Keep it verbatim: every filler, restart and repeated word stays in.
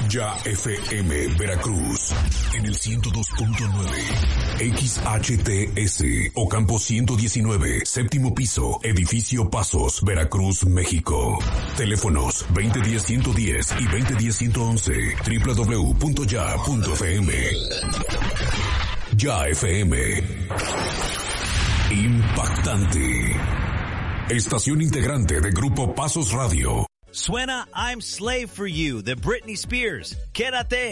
Ya F M Veracruz en el ciento dos punto nueve, X H T S Ocampo ciento diecinueve, séptimo piso, edificio Pasos, Veracruz, México. Teléfonos veinte diez ciento diez y veinte diez ciento once, doble u doble u doble u punto ya punto f m. Ya F M. Impactante. Estación integrante de Grupo Pasos Radio. Suena I'm Slave for You de Britney Spears. Quédate